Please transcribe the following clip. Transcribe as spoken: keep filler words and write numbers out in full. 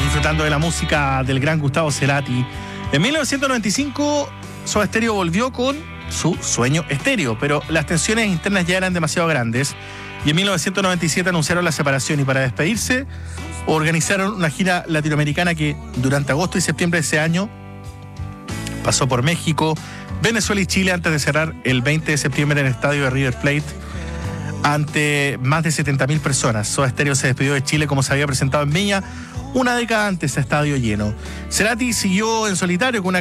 disfrutando de la música del gran Gustavo Cerati. En mil novecientos noventa y cinco, Soda Stereo volvió con su Sueño Estéreo, pero las tensiones internas ya eran demasiado grandes y en mil novecientos noventa y siete anunciaron la separación y para despedirse organizaron una gira latinoamericana que durante agosto y septiembre de ese año pasó por México, Venezuela y Chile antes de cerrar el veinte de septiembre en el estadio de River Plate ante más de setenta mil personas. Soda Stereo se despidió de Chile como se había presentado en Viña una década antes a estadio lleno. Cerati siguió en solitario con una